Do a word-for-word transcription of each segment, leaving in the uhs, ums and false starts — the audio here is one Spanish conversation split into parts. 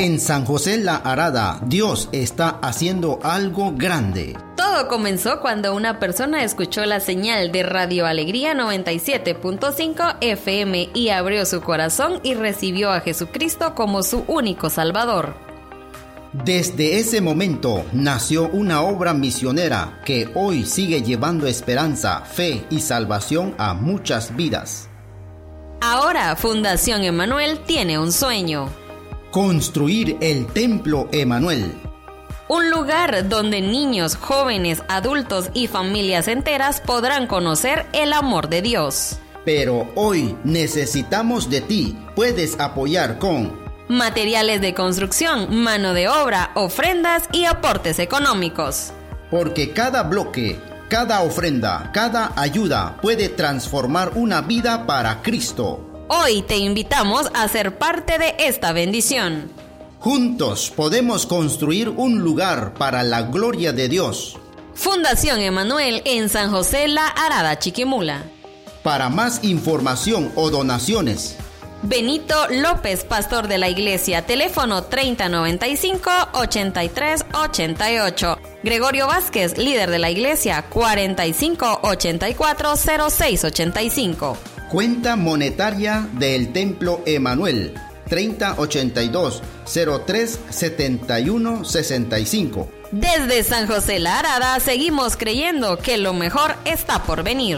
En San José La Arada, Dios está haciendo algo grande. Todo comenzó cuando una persona escuchó la señal de Radio Alegría noventa y siete punto cinco F M y abrió su corazón y recibió a Jesucristo como su único Salvador. Desde ese momento nació una obra misionera que hoy sigue llevando esperanza, fe y salvación a muchas vidas. Ahora Fundación Emanuel tiene un sueño: construir el Templo Emanuel. Un lugar donde niños, jóvenes, adultos y familias enteras podrán conocer el amor de Dios. Pero hoy necesitamos de ti. Puedes apoyar con materiales de construcción, mano de obra, ofrendas y aportes económicos. Porque cada bloque, cada ofrenda, cada ayuda puede transformar una vida para Cristo. Hoy te invitamos a ser parte de esta bendición. Juntos podemos construir un lugar para la gloria de Dios. Fundación Emanuel en San José La Arada, Chiquimula. Para más información o donaciones, Benito López, pastor de la iglesia, teléfono treinta noventa y cinco, ochenta y tres ochenta y ocho. Gregorio Vázquez, líder de la iglesia, cuarenta y cinco ochenta y cuatro cero seis ochenta y cinco. Cuenta monetaria del Templo Emanuel, treinta ochenta y dos, cero tres setenta y uno sesenta y cinco. Desde San José La Arada seguimos creyendo que lo mejor está por venir.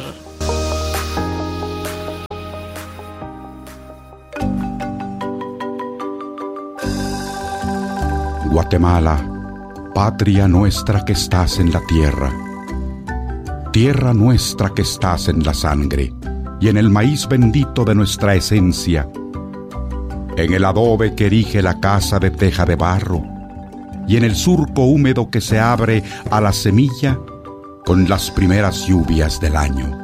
Guatemala, patria nuestra que estás en la tierra, tierra nuestra que estás en la sangre y en el maíz bendito de nuestra esencia, en el adobe que erige la casa de teja de barro y en el surco húmedo que se abre a la semilla con las primeras lluvias del año.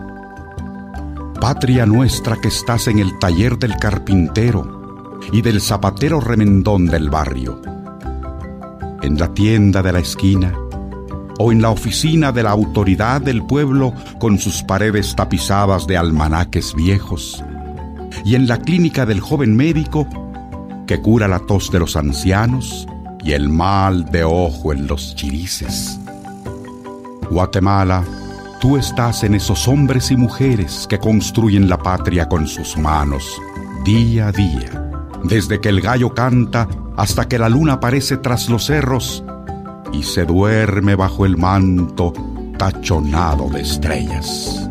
Patria nuestra que estás en el taller del carpintero y del zapatero remendón del barrio, en la tienda de la esquina o en la oficina de la autoridad del pueblo con sus paredes tapizadas de almanaques viejos, y en la clínica del joven médico que cura la tos de los ancianos y el mal de ojo en los chirices. Guatemala, tú estás en esos hombres y mujeres que construyen la patria con sus manos, día a día, desde que el gallo canta hasta que la luna aparece tras los cerros y se duerme bajo el manto tachonado de estrellas.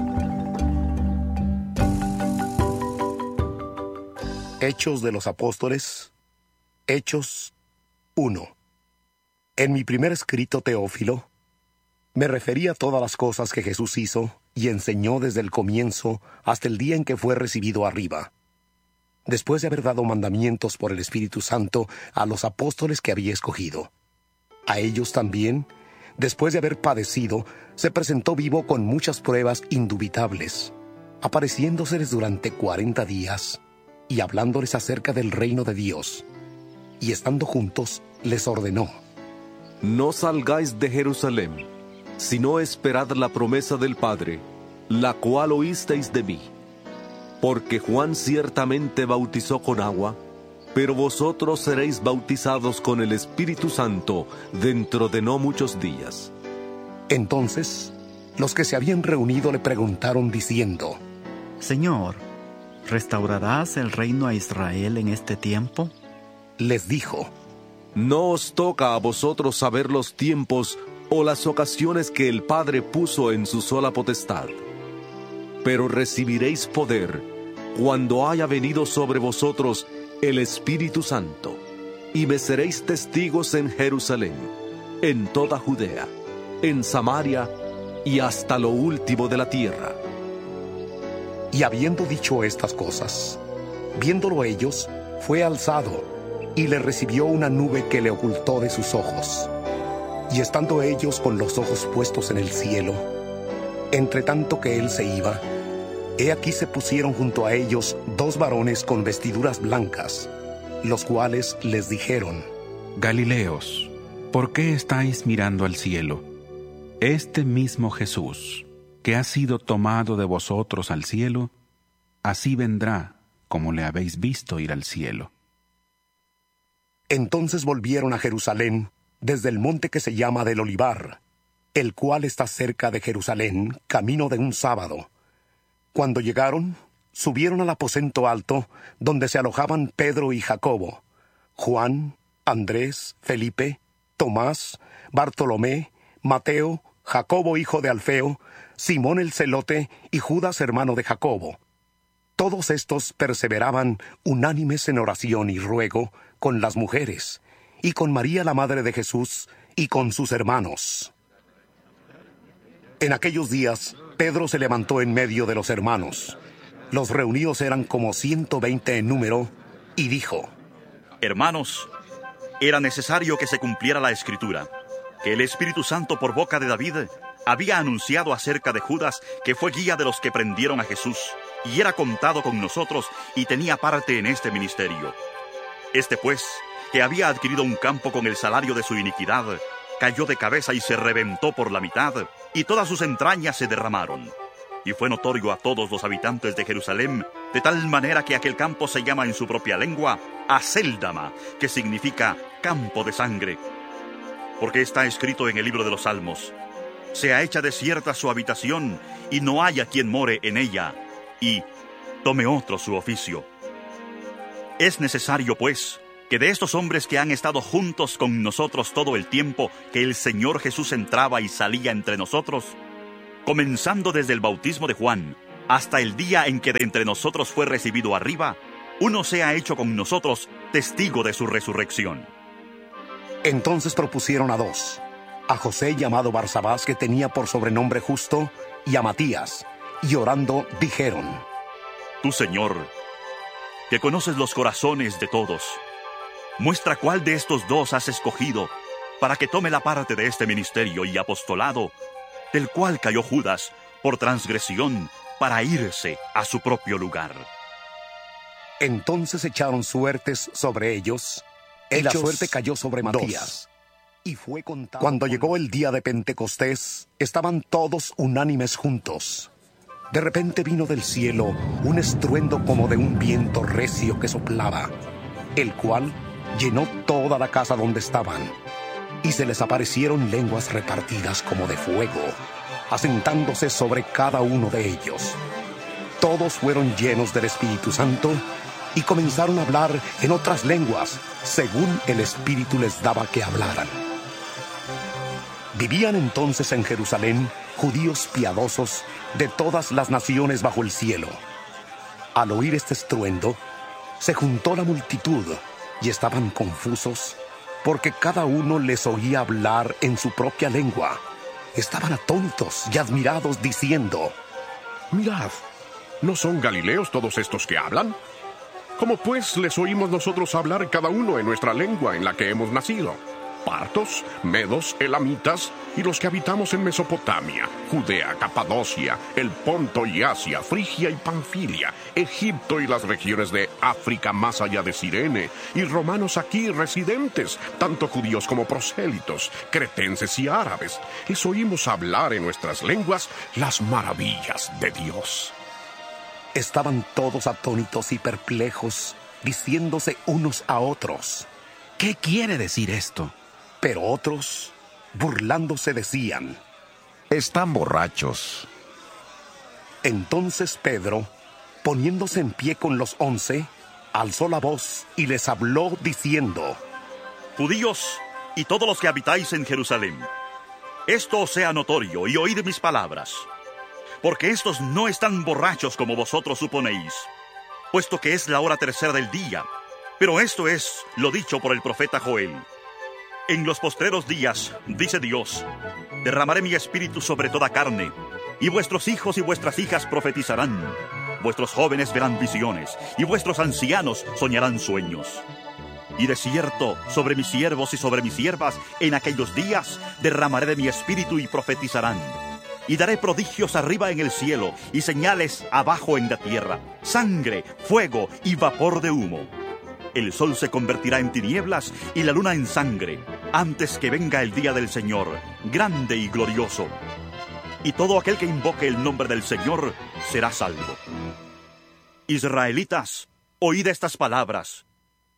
Hechos de los Apóstoles, Hechos uno. En mi primer escrito, Teófilo, me referí a todas las cosas que Jesús hizo y enseñó desde el comienzo hasta el día en que fue recibido arriba, después de haber dado mandamientos por el Espíritu Santo a los apóstoles que había escogido. A ellos también, después de haber padecido, se presentó vivo con muchas pruebas indubitables, apareciéndoseles durante cuarenta días y hablándoles acerca del reino de Dios. Y estando juntos, les ordenó: no salgáis de Jerusalén, sino esperad la promesa del Padre, la cual oísteis de mí. Porque Juan ciertamente bautizó con agua, pero vosotros seréis bautizados con el Espíritu Santo dentro de no muchos días. Entonces, los que se habían reunido le preguntaron diciendo: Señor, ¿restaurarás el reino a Israel en este tiempo? Les dijo: no os toca a vosotros saber los tiempos o las ocasiones que el Padre puso en su sola potestad. Pero recibiréis poder cuando haya venido sobre vosotros el Espíritu Santo, y me seréis testigos en Jerusalén, en toda Judea, en Samaria y hasta lo último de la tierra. Y habiendo dicho estas cosas, viéndolo ellos, fue alzado, y le recibió una nube que le ocultó de sus ojos. Y estando ellos con los ojos puestos en el cielo, entre tanto que él se iba, he aquí se pusieron junto a ellos dos varones con vestiduras blancas, los cuales les dijeron: Galileos, ¿por qué estáis mirando al cielo? Este mismo Jesús, que ha sido tomado de vosotros al cielo, así vendrá como le habéis visto ir al cielo. Entonces volvieron a Jerusalén desde el monte que se llama del Olivar, el cual está cerca de Jerusalén, camino de un sábado. Cuando llegaron, subieron al aposento alto, donde se alojaban Pedro y Jacobo, Juan, Andrés, Felipe, Tomás, Bartolomé, Mateo, Jacobo hijo de Alfeo, Simón el celote y Judas hermano de Jacobo. Todos estos perseveraban unánimes en oración y ruego con las mujeres, y con María la madre de Jesús, y con sus hermanos. En aquellos días, Pedro se levantó en medio de los hermanos. Los reunidos eran como ciento veinte en número, y dijo: Hermanos, era necesario que se cumpliera la Escritura, que el Espíritu Santo por boca de David había anunciado acerca de Judas, que fue guía de los que prendieron a Jesús, y era contado con nosotros y tenía parte en este ministerio. Este pues, que había adquirido un campo con el salario de su iniquidad, cayó de cabeza y se reventó por la mitad, y todas sus entrañas se derramaron. Y fue notorio a todos los habitantes de Jerusalén, de tal manera que aquel campo se llama en su propia lengua Acéldama, que significa campo de sangre. Porque está escrito en el libro de los Salmos: sea hecha desierta su habitación, y no haya quien more en ella, y tome otro su oficio. Es necesario, pues, que de estos hombres que han estado juntos con nosotros todo el tiempo que el Señor Jesús entraba y salía entre nosotros, comenzando desde el bautismo de Juan hasta el día en que de entre nosotros fue recibido arriba, uno sea hecho con nosotros testigo de su resurrección. Entonces propusieron a dos, a José llamado Barsabás, que tenía por sobrenombre Justo, y a Matías, y orando dijeron: Tú, Señor, que conoces los corazones de todos, muestra cuál de estos dos has escogido para que tome la parte de este ministerio y apostolado, del cual cayó Judas por transgresión para irse a su propio lugar. Entonces echaron suertes sobre ellos, y la suerte cayó sobre Matías. Y fue contado. Cuando llegó el día de Pentecostés, estaban todos unánimes juntos. De repente vino del cielo un estruendo como de un viento recio que soplaba, el cual llenó toda la casa donde estaban. Y se les aparecieron lenguas repartidas como de fuego, asentándose sobre cada uno de ellos. Todos fueron llenos del Espíritu Santo y comenzaron a hablar en otras lenguas, según el Espíritu les daba que hablaran. Vivían entonces en Jerusalén judíos piadosos de todas las naciones bajo el cielo. Al oír este estruendo, se juntó la multitud y estaban confusos, porque cada uno les oía hablar en su propia lengua. Estaban atónitos y admirados, diciendo: Mirad, ¿no son galileos todos estos que hablan? ¿Cómo pues les oímos nosotros hablar cada uno en nuestra lengua en la que hemos nacido? Partos, medos, elamitas y los que habitamos en Mesopotamia, Judea, Capadocia, el Ponto y Asia, Frigia y Panfilia, Egipto y las regiones de África más allá de Cirene, y romanos aquí residentes, tanto judíos como prosélitos, cretenses y árabes, les oímos hablar en nuestras lenguas las maravillas de Dios. Estaban todos atónitos y perplejos, diciéndose unos a otros: ¿Qué quiere decir esto? Pero otros, burlándose, decían: Están borrachos. Entonces Pedro, poniéndose en pie con los once, alzó la voz y les habló diciendo: Judíos y todos los que habitáis en Jerusalén, esto os sea notorio y oíd mis palabras, porque estos no están borrachos como vosotros suponéis, puesto que es la hora tercera del día. Pero esto es lo dicho por el profeta Joel. En los postreros días, dice Dios, derramaré mi espíritu sobre toda carne, y vuestros hijos y vuestras hijas profetizarán, vuestros jóvenes verán visiones, y vuestros ancianos soñarán sueños. Y de cierto, sobre mis siervos y sobre mis siervas, en aquellos días, derramaré de mi espíritu y profetizarán. Y daré prodigios arriba en el cielo, y señales abajo en la tierra, sangre, fuego y vapor de humo. El sol se convertirá en tinieblas y la luna en sangre, antes que venga el día del Señor, grande y glorioso. Y todo aquel que invoque el nombre del Señor será salvo. Israelitas, oíd estas palabras.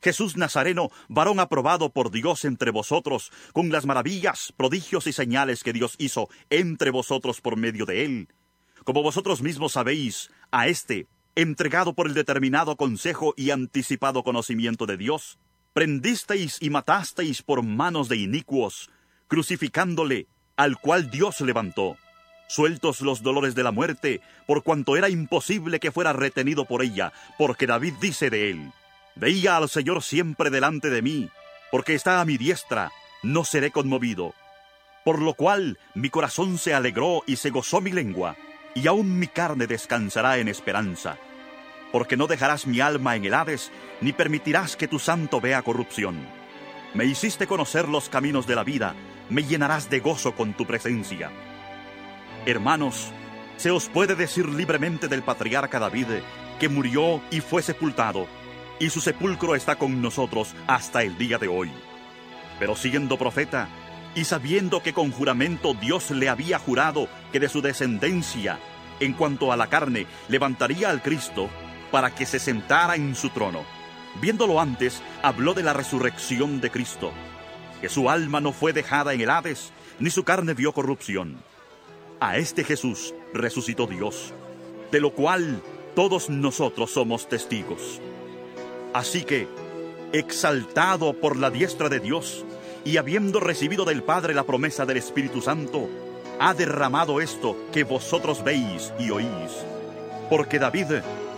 Jesús Nazareno, varón aprobado por Dios entre vosotros, con las maravillas, prodigios y señales que Dios hizo entre vosotros por medio de él. Como vosotros mismos sabéis, a éste, entregado por el determinado consejo y anticipado conocimiento de Dios, prendisteis y matasteis por manos de inicuos, crucificándole, al cual Dios levantó, sueltos los dolores de la muerte, por cuanto era imposible que fuera retenido por ella, porque David dice de él: veía al Señor siempre delante de mí, porque está a mi diestra, no seré conmovido. Por lo cual mi corazón se alegró y se gozó mi lengua, y aún mi carne descansará en esperanza. Porque no dejarás mi alma en el Hades, ni permitirás que tu santo vea corrupción. Me hiciste conocer los caminos de la vida, me llenarás de gozo con tu presencia. Hermanos, se os puede decir libremente del patriarca David, que murió y fue sepultado, y su sepulcro está con nosotros hasta el día de hoy. Pero siendo profeta, y sabiendo que con juramento Dios le había jurado que de su descendencia, en cuanto a la carne, levantaría al Cristo, para que se sentara en su trono, viéndolo antes, habló de la resurrección de Cristo, que su alma no fue dejada en el Hades, ni su carne vio corrupción. A este Jesús resucitó Dios, de lo cual todos nosotros somos testigos. Así que, exaltado por la diestra de Dios, y habiendo recibido del Padre la promesa del Espíritu Santo, ha derramado esto que vosotros veis y oís. Porque David,